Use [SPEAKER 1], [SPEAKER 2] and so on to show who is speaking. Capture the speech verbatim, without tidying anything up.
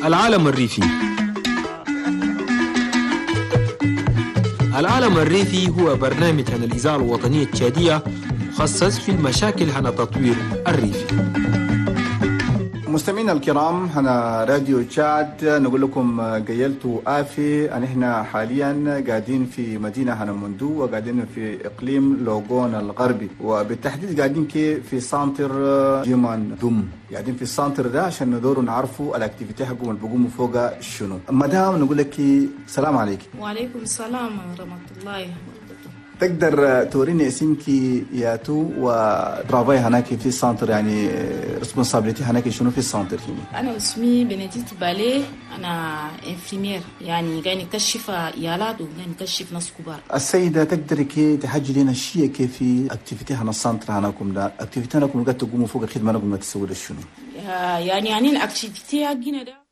[SPEAKER 1] العالم الريفي. العالم الريفي هو برنامج عن الإذاعة الوطنية التشادية مخصص في المشاكل عن تطوير الريف.
[SPEAKER 2] مستمعينا الكرام، هنا راديو تشاد نقول لكم قيلتوا آفي أن احنا حاليا قاعدين في مدينة هنمندو وقاعدين في إقليم لوغون الغربي، وبالتحديد قاعدين كي في سانتر جيمان دوم. قاعدين في السانتر ده عشان ندوروا نعرفوا الاكتيفيتي حقهم اللي بيقوموا فوق شنو. مدام نقول لك السلام عليك.
[SPEAKER 3] وعليكم السلام ورحمة الله.
[SPEAKER 2] تقدر توريني اسمك ياتو ودرافاي هناك في السانتر، يعني ريسبونسابيلتي هناك شنو في السانتر هنا؟
[SPEAKER 3] انا اسمي بناديت باليه، انا انفيمير، يعني قاعد نكشف عيالات وقاعد نكشف ناس كبار. السيده
[SPEAKER 2] تقدري كي تحجي لنا الشيء كيف في اكتيفيتي هنا السانتر هناكم ده، اكتيفيتي هناكم قاعد تقوموا فوق الخدمه هناكم تسووا شنو؟
[SPEAKER 3] يعني يعني الاكتيفيتي حقنا ده